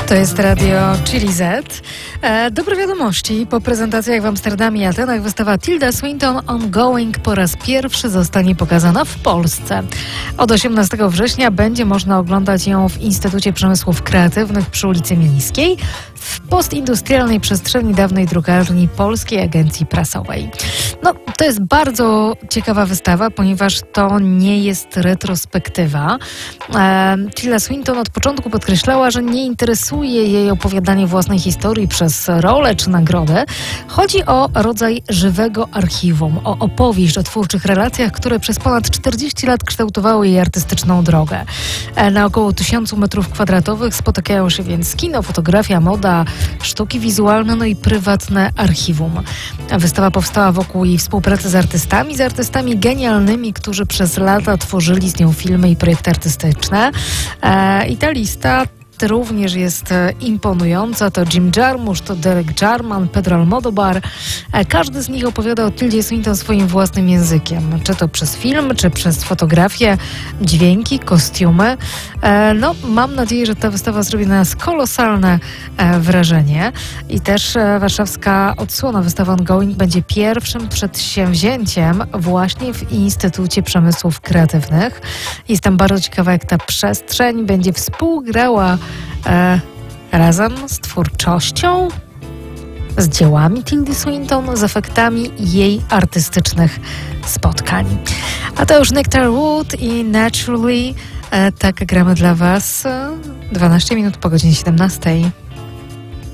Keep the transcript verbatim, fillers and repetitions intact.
To jest radio Chili Z. E, dobre wiadomości. Po prezentacjach w Amsterdamie i Atenach wystawa Tilda Swinton Ongoing po raz pierwszy zostanie pokazana w Polsce. Od osiemnastego września będzie można oglądać ją w Instytucie Przemysłów Kreatywnych przy ulicy Miejskiej w postindustrialnej przestrzeni dawnej drukarni Polskiej Agencji Prasowej. No, to jest bardzo ciekawa wystawa, ponieważ to nie jest retrospektywa. E, Tilda Swinton od początku podkreślała, że nie interesuje jej opowiadanie własnej historii przez rolę czy nagrodę. Chodzi o rodzaj żywego archiwum, o opowieść o twórczych relacjach, które przez ponad czterdzieści lat kształtowały jej artystyczną drogę. E, na około tysiącu metrów kwadratowych spotykają się więc kino, fotografia, moda, sztuki wizualne, no i prywatne archiwum. Wystawa powstała wokół jej współpracy z artystami, z artystami genialnymi, którzy przez lata tworzyli z nią filmy i projekty artystyczne. E, I ta lista również jest imponująca. To Jim Jarmusch, to Derek Jarman, Pedro Almodovar. Każdy z nich opowiada o Tildzie Swinton swoim własnym językiem. Czy to przez film, czy przez fotografię, dźwięki, kostiumy. No, mam nadzieję, że ta wystawa zrobi na nas kolosalne wrażenie. I też warszawska odsłona wystawy Ongoing będzie pierwszym przedsięwzięciem właśnie w Instytucie Przemysłów Kreatywnych. Jestem bardzo ciekawa, jak ta przestrzeń będzie współgrała E, razem z twórczością, z dziełami Tildy Swinton, z efektami jej artystycznych spotkań. A to już Nectar Wood i Naturally. E, tak gramy dla Was dwanaście minut po godzinie siedemnastej.